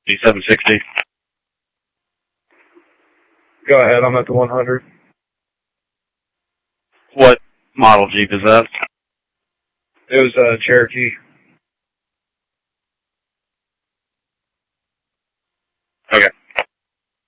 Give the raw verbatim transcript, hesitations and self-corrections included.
G seven sixty. Go ahead, I'm at the one hundred. What model Jeep is that? It was a Cherokee.